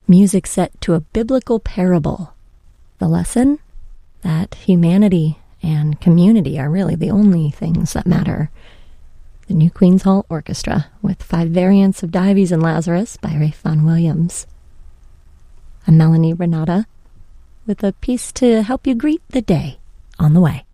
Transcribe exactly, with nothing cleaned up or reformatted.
Music set to a biblical parable. The lesson? That humanity and community are really the only things that matter. The New Queen's Hall Orchestra with five variants of Dives and Lazarus by Ralph Vaughan Williams. I'm Melanie Renata with a piece to help you greet the day on the way.